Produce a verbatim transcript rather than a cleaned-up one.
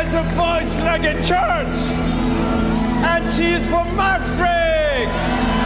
has a voice like a church. And she is from Maastricht.